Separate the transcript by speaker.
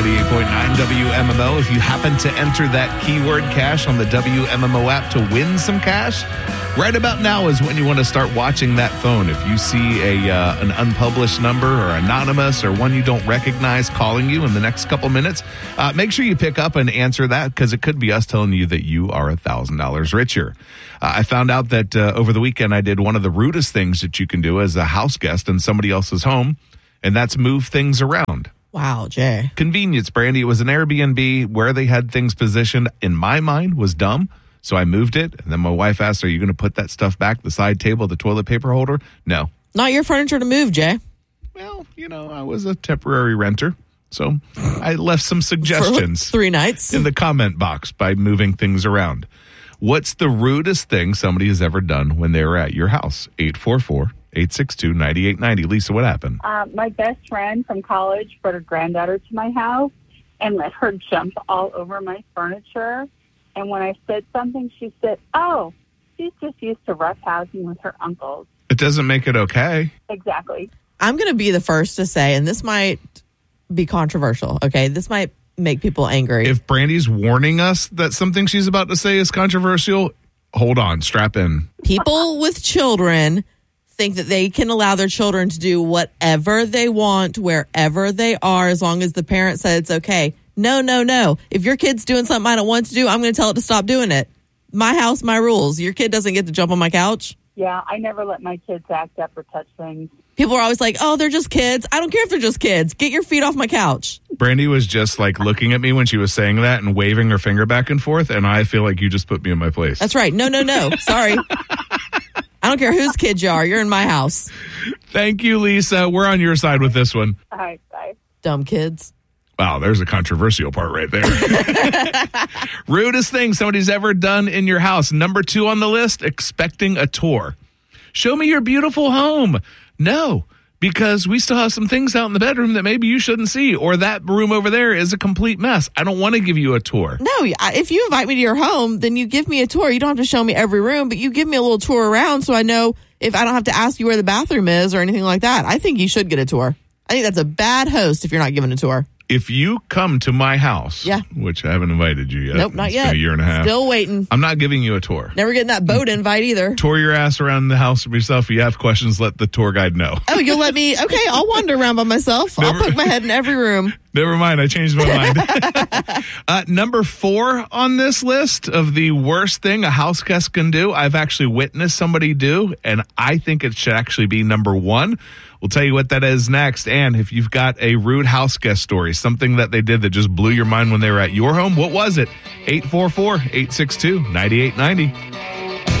Speaker 1: 98.9 WMMO. If you happen to enter that keyword cash on the WMMO app to win some cash, right about now is when you want to start watching that phone. If you see an unpublished number or anonymous or one you don't recognize calling you in the next couple minutes, make sure you pick up and answer that, because it could be us telling you that you are $1,000 richer. I found out that over the weekend I did one of the rudest things that you can do as a house guest in somebody else's home, and that's move things around.
Speaker 2: Wow, Jay.
Speaker 1: Convenience, Brandy. It was an Airbnb where they had things positioned, in my mind, was dumb. So I moved it, and then my wife asked, are you going to put that stuff back, the side table, the toilet paper holder? No.
Speaker 2: Not your furniture to move, Jay.
Speaker 1: Well, I was a temporary renter, so I left some suggestions.
Speaker 2: For 3 nights.
Speaker 1: In the comment box by moving things around. What's the rudest thing somebody has ever done when they were at your house? 844-862-9890. Lisa, what happened?
Speaker 3: My best friend from college brought her granddaughter to my house and let her jump all over my furniture. And when I said something, she said, oh, she's just used to roughhousing with her uncles.
Speaker 1: It doesn't make it okay.
Speaker 3: Exactly.
Speaker 2: I'm going to be the first to say, and this might be controversial, okay? This might make people angry.
Speaker 1: If Brandy's warning us that something she's about to say is controversial, hold on, strap in.
Speaker 2: People with children think that they can allow their children to do whatever they want, wherever they are, as long as the parent said it's okay. No. If your kid's doing something I don't want to do, I'm going to tell it to stop doing it. My house, my rules. Your kid doesn't get to jump on my couch.
Speaker 3: Yeah, I never let my kids act up or touch things.
Speaker 2: People are always like, oh, they're just kids. I don't care if they're just kids. Get your feet off my couch.
Speaker 1: Brandy was just like looking at me when she was saying that and waving her finger back and forth, and I feel like you just put me in my place.
Speaker 2: That's right. No. Sorry. I don't care whose kids you are. You're in my house.
Speaker 1: Thank you, Lisa. We're on your side with this one.
Speaker 3: All right, bye.
Speaker 2: Dumb kids.
Speaker 1: Wow, there's a controversial part right there. Rudest thing somebody's ever done in your house. Number 2 on the list, expecting a tour. Show me your beautiful home. No, because we still have some things out in the bedroom that maybe you shouldn't see, or that room over there is a complete mess. I don't want to give you a tour.
Speaker 2: No, if you invite me to your home, then you give me a tour. You don't have to show me every room, but you give me a little tour around so I know if I don't have to ask you where the bathroom is or anything like that. I think you should get a tour. I think that's a bad host if you're not giving a tour.
Speaker 1: If you come to my house,
Speaker 2: yeah,
Speaker 1: which I haven't invited you yet.
Speaker 2: Nope, not yet.
Speaker 1: Been a year and a half.
Speaker 2: Still waiting.
Speaker 1: I'm not giving you a tour.
Speaker 2: Never getting that boat invite either.
Speaker 1: Tour your ass around the house for yourself. If you have questions, let the tour guide know.
Speaker 2: Oh, you'll let me? Okay, I'll wander around by myself. I'll poke my head in every room.
Speaker 1: Never mind. I changed my mind. Number 4 on this list of the worst thing a house guest can do, I've actually witnessed somebody do, and I think it should actually be number 1. We'll tell you what that is next. And if you've got a rude house guest story, something that they did that just blew your mind when they were at your home, what was it? 844-862-9890.